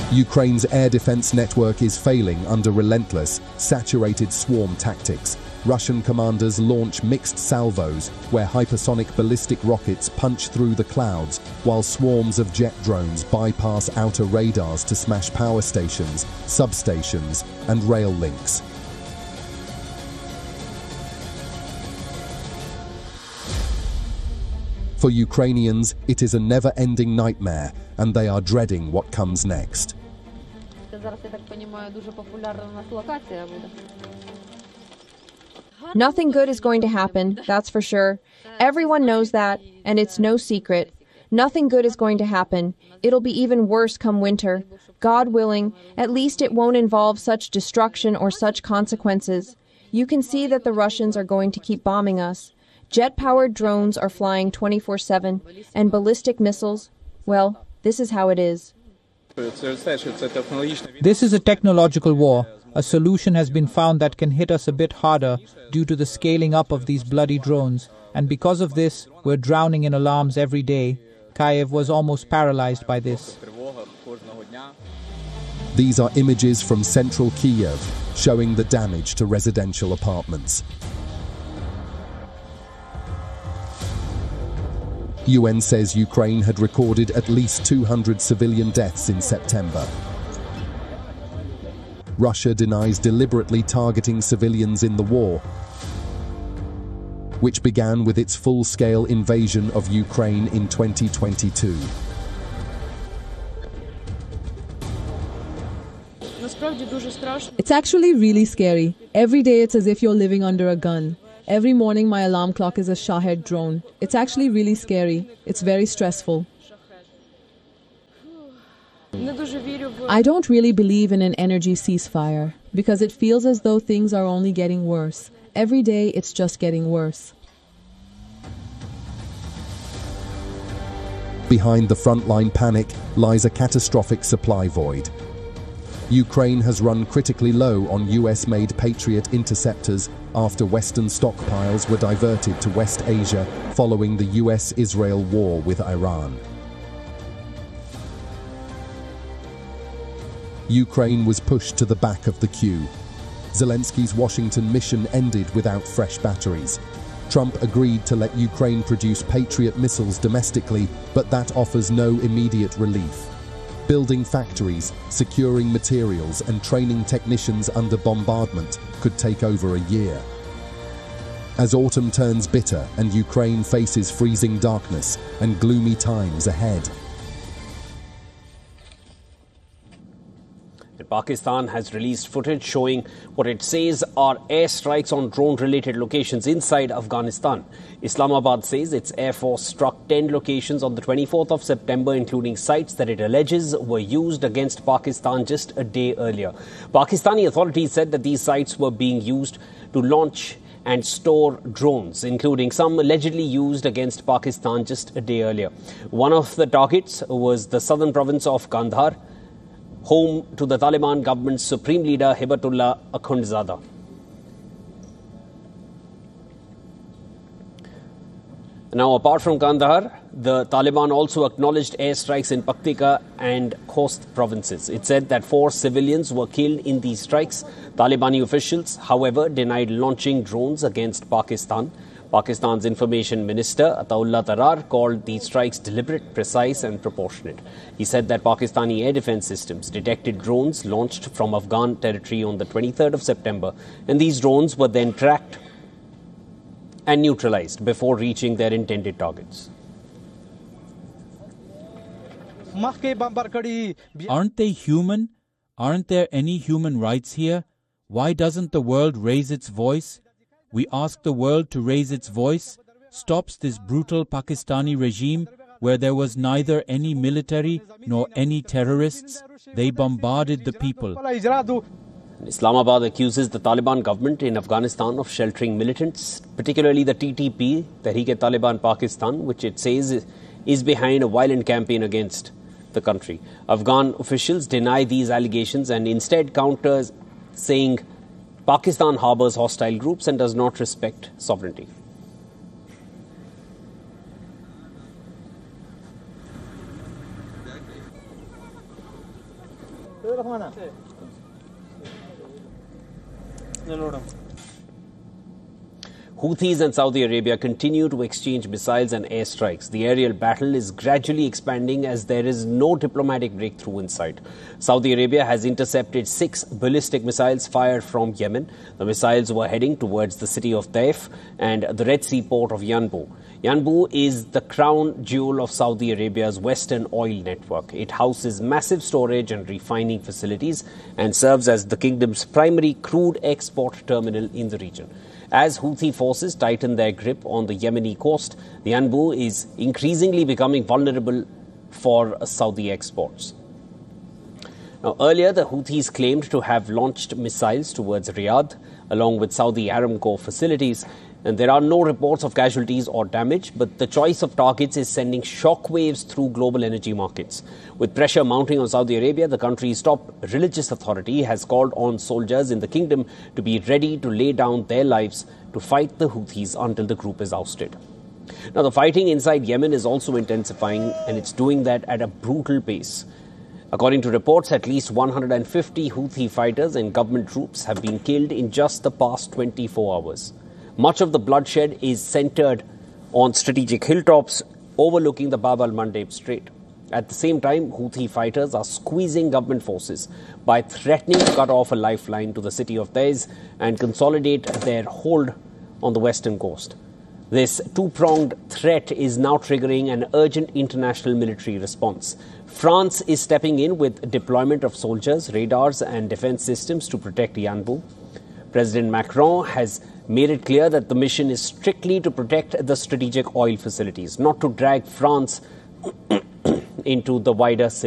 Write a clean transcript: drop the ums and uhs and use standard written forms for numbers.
Ukraine's air defense network is failing under relentless, saturated swarm tactics. Russian commanders launch mixed salvos, where hypersonic ballistic rockets punch through the clouds, while swarms of jet drones bypass outer radars to smash power stations, substations, and rail links. For Ukrainians, it is a never-ending nightmare, and they are dreading what comes next. Nothing good is going to happen, that's for sure. Everyone knows that, and it's no secret. Nothing good is going to happen. It'll be even worse come winter. God willing, at least it won't involve such destruction or such consequences. You can see that the Russians are going to keep bombing us. Jet-powered drones are flying 24/7, and ballistic missiles, well, this is how it is. This is a technological war. A solution has been found that can hit us a bit harder due to the scaling up of these bloody drones, and because of this, we're drowning in alarms every day. Kyiv was almost paralyzed by this. These are images from central Kyiv, showing the damage to residential apartments. UN says Ukraine had recorded at least 200 civilian deaths in September. Russia denies deliberately targeting civilians in the war, which began with its full-scale invasion of Ukraine in 2022. It's actually really scary. Every day it's as if you're living under a gun. Every morning my alarm clock is a Shahed drone. It's actually really scary. It's very stressful. I don't really believe in an energy ceasefire because it feels as though things are only getting worse. Every day it's just getting worse. Behind the frontline panic lies a catastrophic supply void. Ukraine has run critically low on US-made Patriot interceptors after Western stockpiles were diverted to West Asia following the US-Israel war with Iran. Ukraine was pushed to the back of the queue. Zelensky's Washington mission ended without fresh batteries. Trump agreed to let Ukraine produce Patriot missiles domestically, but that offers no immediate relief. Building factories, securing materials, and training technicians under bombardment could take over a year. As autumn turns bitter and Ukraine faces freezing darkness and gloomy times ahead. Pakistan has released footage showing what it says are airstrikes on drone-related locations inside Afghanistan. Islamabad says its Air Force struck 10 locations on the 24th of September, including sites that it alleges were used against Pakistan just a day earlier. Pakistani authorities said that these sites were being used to launch and store drones, including some allegedly used against Pakistan just a day earlier. One of the targets was the southern province of Kandahar, home to the Taliban government's supreme leader Hibatullah Akhundzada. Now, apart from Kandahar, the Taliban also acknowledged airstrikes in Paktika and Khost provinces. It said that 4 civilians were killed in these strikes. Talibani officials, however, denied launching drones against Pakistan. Pakistan's information minister, Ataullah Tarar, called these strikes deliberate, precise and proportionate. He said that Pakistani air defense systems detected drones launched from Afghan territory on the 23rd of September, and these drones were then tracked and neutralized before reaching their intended targets. Aren't they human? Aren't there any human rights here? Why doesn't the world raise its voice? We ask the world to raise its voice, stops this brutal Pakistani regime where there was neither any military nor any terrorists. They bombarded the people. Islamabad accuses the Taliban government in Afghanistan of sheltering militants, particularly the TTP, Tehreek-e-Taliban Pakistan, which it says is behind a violent campaign against the country. Afghan officials deny these allegations and instead counter, saying Pakistan harbors hostile groups and does not respect sovereignty. Houthis and Saudi Arabia continue to exchange missiles and airstrikes. The aerial battle is gradually expanding as there is no diplomatic breakthrough in sight. Saudi Arabia has intercepted 6 ballistic missiles fired from Yemen. The missiles were heading towards the city of Taif and the Red Sea port of Yanbu. Yanbu is the crown jewel of Saudi Arabia's Western oil network. It houses massive storage and refining facilities and serves as the kingdom's primary crude export terminal in the region. As Houthi forces tighten their grip on the Yemeni coast, the Yanbu is increasingly becoming vulnerable for Saudi exports. Now, earlier, the Houthis claimed to have launched missiles towards Riyadh, along with Saudi Aramco facilities. And there are no reports of casualties or damage, but the choice of targets is sending shockwaves through global energy markets. With pressure mounting on Saudi Arabia, the country's top religious authority has called on soldiers in the kingdom to be ready to lay down their lives to fight the Houthis until the group is ousted. Now, the fighting inside Yemen is also intensifying, and it's doing that at a brutal pace. According to reports, at least 150 Houthi fighters and government troops have been killed in just the past 24 hours. Much of the bloodshed is centered on strategic hilltops overlooking the Bab al-Mandeb Strait. At the same time, Houthi fighters are squeezing government forces by threatening to cut off a lifeline to the city of Taiz and consolidate their hold on the western coast. This two-pronged threat is now triggering an urgent international military response. France is stepping in with deployment of soldiers, radars and defense systems to protect Yanbu. President Macron has made it clear that the mission is strictly to protect the strategic oil facilities, not to drag France into the wider